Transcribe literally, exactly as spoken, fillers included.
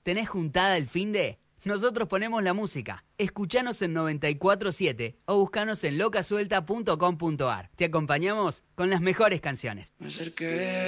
¿Tenés juntada el finde? Nosotros ponemos la música. Escuchanos en noventa y cuatro siete o buscanos en locasuelta punto com punto ar. Te acompañamos con las mejores canciones. Me acerqué